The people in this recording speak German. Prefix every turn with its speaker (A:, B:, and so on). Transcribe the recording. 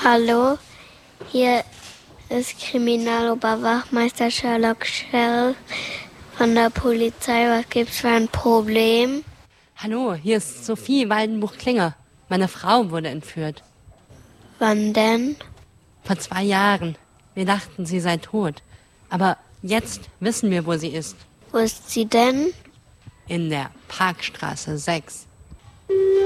A: Hallo, hier ist Kriminaloberwachmeister Sherlock Shell von der Polizei. Was gibt's für ein Problem?
B: Hallo, hier ist Sophie Waldenbuch-Klinger. Meine Frau wurde entführt.
A: Wann denn?
B: Vor 2 Jahren. Wir dachten, sie sei tot. Aber jetzt wissen wir, wo sie ist.
A: Wo ist sie denn?
B: In der Parkstraße 6.